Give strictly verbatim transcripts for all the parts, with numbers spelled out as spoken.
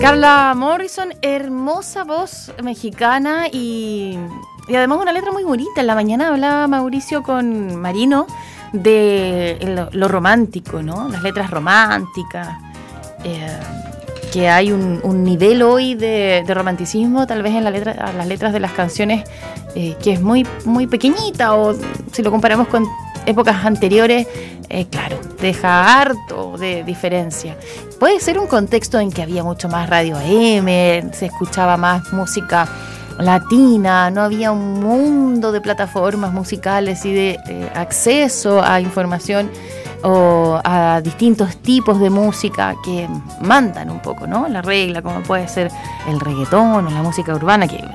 Carla Morrison, hermosa voz mexicana y, y además una letra muy bonita. En la mañana hablaba Mauricio con Marino de lo, lo romántico, ¿no? Las letras románticas, eh, que hay un, un nivel hoy de, de romanticismo tal vez en la letra, las letras de las canciones eh, que es muy, muy pequeñita, o si lo comparamos con épocas anteriores, eh, claro, deja harto de diferencia. Puede ser un contexto en que había mucho más radio A M, se escuchaba más música latina, no había un mundo de plataformas musicales y de eh, acceso a información o a distintos tipos de música que mandan un poco, ¿no? La regla, como puede ser el reggaetón o la música urbana, que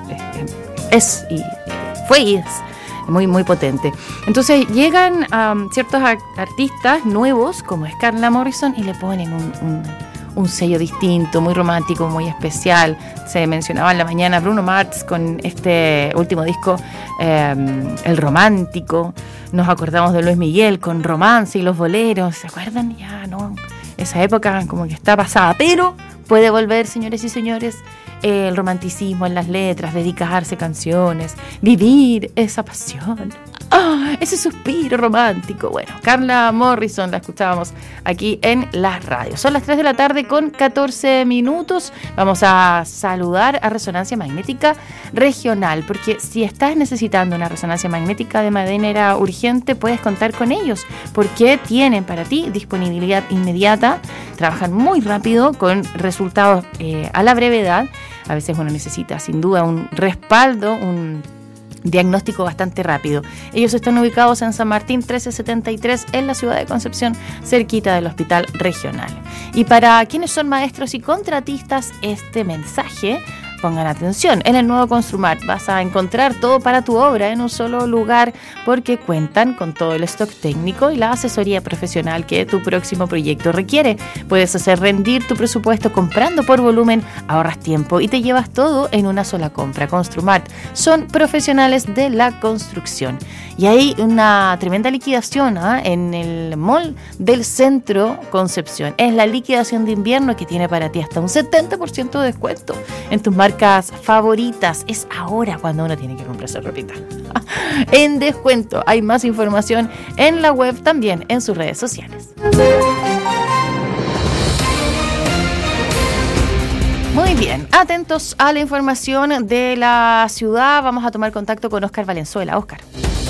es y fue y es muy, muy potente. Entonces llegan um, ciertos artistas nuevos, como es Carla Morrison, y le ponen un, un, un sello distinto, muy romántico, muy especial. Se mencionaba en la mañana Bruno Mars con este último disco, eh, El Romántico. Nos acordamos de Luis Miguel con Romance y los boleros. ¿Se acuerdan? Ya, no. Esa época como que está pasada, pero puede volver, señores y señores, el romanticismo en las letras, dedicarse canciones, vivir esa pasión, ¡ah! Ese suspiro romántico. Bueno, Carla Morrison la escuchábamos aquí en la radio. Son las tres de la tarde con catorce minutos. Vamos a saludar a Resonancia Magnética Regional, porque si estás necesitando una resonancia magnética de manera urgente, puedes contar con ellos, porque tienen para ti disponibilidad inmediata, trabajan muy rápido con resultados eh, a la brevedad. A veces uno necesita sin duda un respaldo, un diagnóstico bastante rápido. Ellos están ubicados en San Martín trece setenta y tres, en la ciudad de Concepción, cerquita del Hospital Regional. Y para quienes son maestros y contratistas, este mensaje, pongan atención. En el nuevo Construmart vas a encontrar todo para tu obra en un solo lugar, porque cuentan con todo el stock técnico y la asesoría profesional que tu próximo proyecto requiere. Puedes hacer rendir tu presupuesto comprando por volumen, ahorras tiempo y te llevas todo en una sola compra. Construmart son profesionales de la construcción. Y hay una tremenda liquidación ¿eh? en el mall del Centro Concepción. Es la liquidación de invierno que tiene para ti hasta un setenta por ciento de descuento en tus marcas favoritas. Es ahora cuando uno tiene que comprarse ropita en descuento. Hay más información en la web, también en sus redes sociales. Muy bien, atentos a la información de la ciudad. Vamos a tomar contacto con Óscar Valenzuela. Óscar.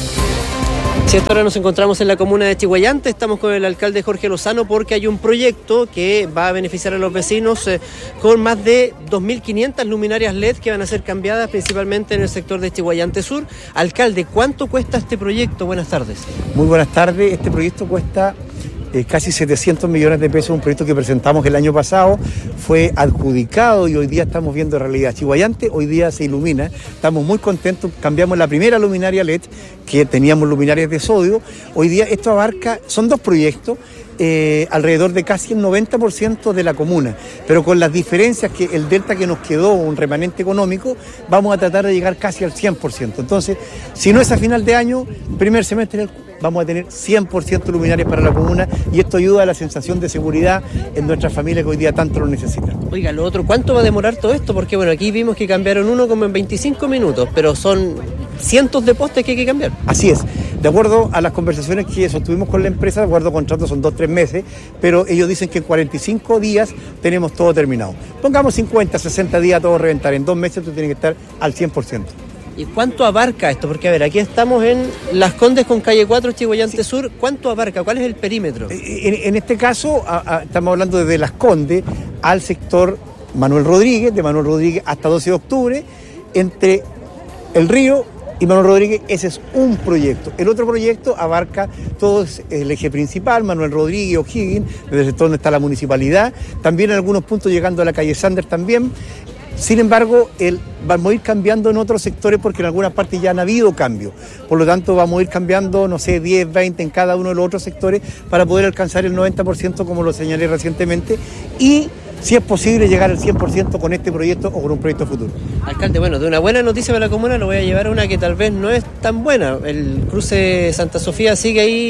Sí, ahora nos encontramos en la comuna de Chiguayante, estamos con el alcalde Jorge Lozano porque hay un proyecto que va a beneficiar a los vecinos eh, con más de dos mil quinientas luminarias L E D que van a ser cambiadas principalmente en el sector de Chiguayante Sur. Alcalde, ¿cuánto cuesta este proyecto? Buenas tardes. Muy buenas tardes, este proyecto cuesta Eh, casi setecientos millones de pesos, un proyecto que presentamos el año pasado, fue adjudicado y hoy día estamos viendo realidad. Chiguayante hoy día se ilumina, estamos muy contentos, cambiamos la primera luminaria L E D, que teníamos luminarias de sodio, hoy día esto abarca, son dos proyectos, eh, alrededor de casi el noventa por ciento de la comuna, pero con las diferencias que el delta que nos quedó, un remanente económico, vamos a tratar de llegar casi al cien por ciento. Entonces, si no es a final de año, primer semestre del vamos a tener cien por ciento luminarias para la comuna y esto ayuda a la sensación de seguridad en nuestras familias que hoy día tanto lo necesitan. Oiga, lo otro, ¿cuánto va a demorar todo esto? Porque bueno, aquí vimos que cambiaron uno como en veinticinco minutos, pero son cientos de postes que hay que cambiar. Así es, de acuerdo a las conversaciones que sostuvimos con la empresa, de acuerdo a contrato son dos, tres meses, pero ellos dicen que en cuarenta y cinco días tenemos todo terminado. Pongamos cincuenta, sesenta días a todo reventar, en dos meses tú tienes que estar al cien por ciento. ¿Y cuánto abarca esto? Porque, a ver, aquí estamos en Las Condes con calle cuatro, Chiguayante sí. Sur. ¿Cuánto abarca? ¿Cuál es el perímetro? En, en este caso, a, a, estamos hablando desde Las Condes al sector Manuel Rodríguez, de Manuel Rodríguez hasta doce de octubre, entre El Río y Manuel Rodríguez. Ese es un proyecto. El otro proyecto abarca todo el eje principal, Manuel Rodríguez, O'Higgins, desde el sector donde está la municipalidad, también en algunos puntos llegando a la calle Sander también. Sin embargo, el, vamos a ir cambiando en otros sectores porque en algunas partes ya han habido cambios. Por lo tanto, vamos a ir cambiando, no sé, diez, veinte en cada uno de los otros sectores para poder alcanzar el noventa por ciento, como lo señalé recientemente, y si es posible llegar al cien por ciento con este proyecto o con un proyecto futuro. Alcalde, bueno, de una buena noticia para la comuna lo voy a llevar a una que tal vez no es tan buena. El cruce Santa Sofía sigue ahí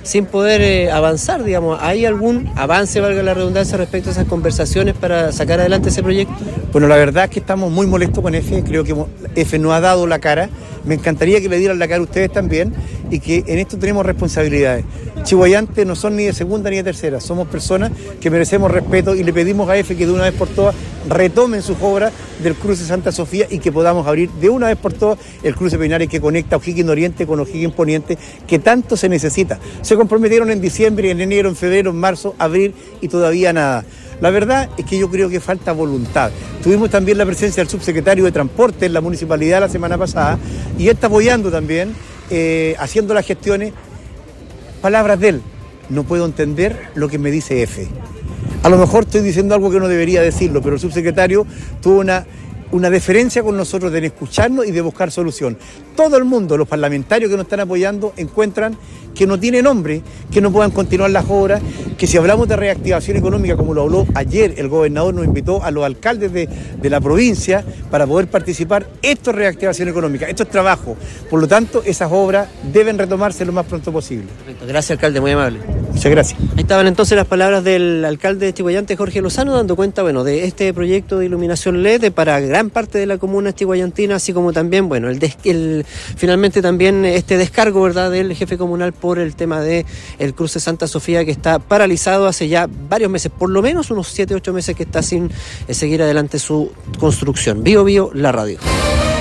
sin poder eh, avanzar, digamos. ¿Hay algún avance, valga la redundancia, respecto a esas conversaciones para sacar adelante ese proyecto? Bueno, la verdad es que estamos muy molestos con F, creo que F no ha dado la cara, me encantaría que le dieran la cara a ustedes también y que en esto tenemos responsabilidades. Chihuayantes no son ni de segunda ni de tercera, somos personas que merecemos respeto y le pedimos a F que de una vez por todas retomen sus obras del cruce Santa Sofía y que podamos abrir de una vez por todas el cruce Peinares que conecta O'Higgins Oriente con O'Higgins Poniente, que tanto se necesita. Se comprometieron en diciembre, en enero, en febrero, en marzo, abril y todavía nada. La verdad es que yo creo que falta voluntad. Tuvimos también la presencia del subsecretario de Transporte en la municipalidad la semana pasada y él está apoyando también, eh, haciendo las gestiones. Palabras de él, no puedo entender lo que me dice F. A lo mejor estoy diciendo algo que no debería decirlo, pero el subsecretario tuvo una, una deferencia con nosotros de escucharnos y de buscar solución. Todo el mundo, los parlamentarios que nos están apoyando, encuentran que no tiene nombre, que no puedan continuar las obras, que si hablamos de reactivación económica, como lo habló ayer el gobernador, nos invitó a los alcaldes de, de la provincia para poder participar. Esto es reactivación económica, esto es trabajo. Por lo tanto, esas obras deben retomarse lo más pronto posible. Perfecto. Gracias, alcalde, muy amable. Muchas gracias. Ahí estaban entonces las palabras del alcalde de Chihuayante, Jorge Lozano, dando cuenta, bueno, de este proyecto de iluminación L E D para gran parte de la comuna chihuayantina, así como también, bueno, el, des- el finalmente también este descargo, ¿verdad?, del jefe comunal por el tema de el cruce Santa Sofía, que está paralizado hace ya varios meses, por lo menos unos siete, ocho meses que está sin eh, seguir adelante su construcción. Bio Bio, la radio.